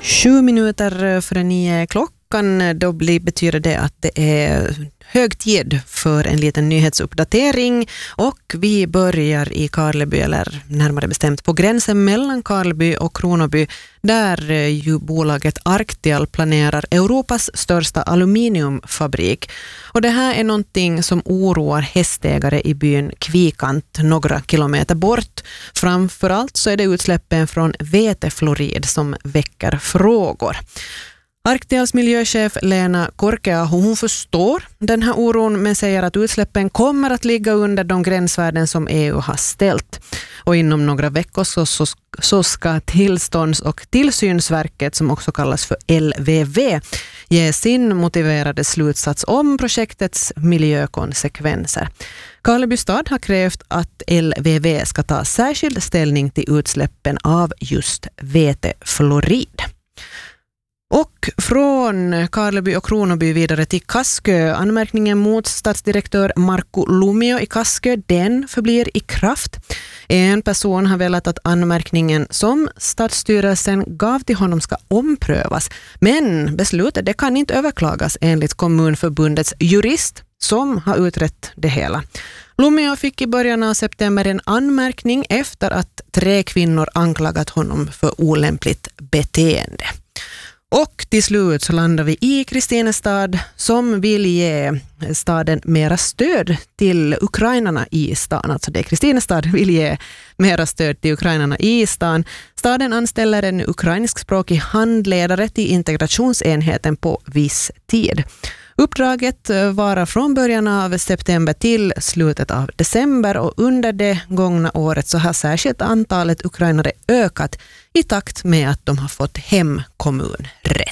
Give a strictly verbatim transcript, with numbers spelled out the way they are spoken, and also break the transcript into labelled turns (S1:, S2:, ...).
S1: Sju minuter före nio klockan, då blir, betyder det att det är hög tid för en liten nyhetsuppdatering, och vi börjar i Karleby, eller närmare bestämt på gränsen mellan Karleby och Kronoby, där ju bolaget Arctial planerar Europas största aluminiumfabrik. Och det här är någonting som oroar hästägare i byn Kvikant några kilometer bort. Framförallt så är det utsläppen från vetefluorid som väcker frågor. Arctials miljöchef Lena Korkeaho, hon förstår den här oron, men säger att utsläppen kommer att ligga under de gränsvärden som E U har ställt. Och inom några veckor så, så, så ska tillstånds- och tillsynsverket, som också kallas för L V V, ge sin motiverade slutsats om projektets miljökonsekvenser. Karleby stad har krävt att L V V ska ta särskild ställning till utsläppen av just vetefluorid. Och från Karleby och Kronoby vidare till Kaskö. Anmärkningen mot stadsdirektör Markku Lumio i Kaskö, den förblir i kraft. En person har velat att anmärkningen som stadsstyrelsen gav till honom ska omprövas. Men beslutet det kan inte överklagas enligt kommunförbundets jurist som har utrett det hela. Lumio fick i början av september en anmärkning efter att tre kvinnor anklagat honom för olämpligt beteende. Och till slut så landar vi i Kristinestad, som vill ge staden mera stöd till ukrainarna i stan. Alltså det Kristinestad vill ge mera stöd till ukrainarna i stan. Staden anställer en ukrainskspråkig handledare till integrationsenheten på viss tid. Uppdraget varar från början av september till slutet av december, och under det gångna året så har särskilt antalet ukrainare ökat i takt med att de har fått hemkommunrätt.